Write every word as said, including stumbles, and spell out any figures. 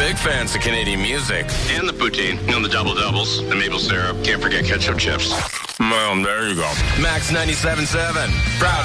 big fans of Canadian music. And the poutine. You know, the double doubles, the maple syrup. Can't forget ketchup chips. Well, there you go. Max ninety-seven point seven. Proud